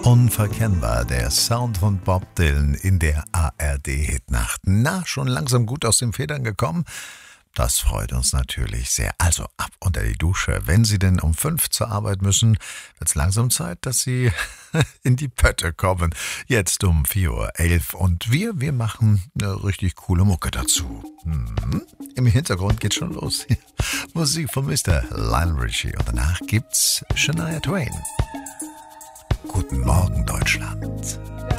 Unverkennbar, der Sound von Bob Dylan in der ARD-Hitnacht. Na, schon langsam gut aus den Federn gekommen? Das freut uns natürlich sehr. Also ab unter die Dusche. Wenn Sie denn um 5 zur Arbeit müssen, wird es langsam Zeit, dass Sie in die Pötte kommen. Jetzt um 4:11 Uhr. Und wir machen eine richtig coole Mucke dazu. Im Hintergrund geht's schon los. Musik von Mr. Lionel Richie. Und danach gibt's Shania Twain. Guten Morgen, Deutschland.